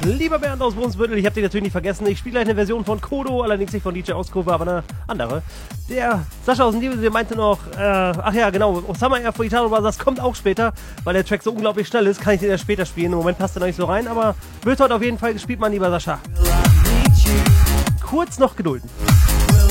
Lieber Bernd aus Brunsbüttel, ich habe dich natürlich nicht vergessen. Ich spiele gleich eine Version von Kodo, allerdings nicht von DJ Auskurve, aber eine andere. Der Sascha aus dem Liebe, der meinte noch, ach ja, genau, Summer Air for Italo Brothers kommt auch später, weil der Track so unglaublich schnell ist, kann ich den erst später spielen. Im Moment passt er noch nicht so rein, aber wird heute auf jeden Fall gespielt, mein lieber Sascha. Kurz noch gedulden.